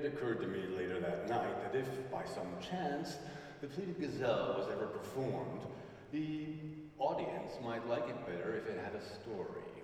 It occurred to me later that night that if, by some chance, the Fleeted Gazelle was ever performed, the audience might like it better if it had a story.